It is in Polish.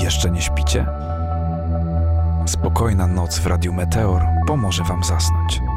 Jeszcze nie śpicie? Spokojna noc w Radiu Meteor pomoże Wam zasnąć.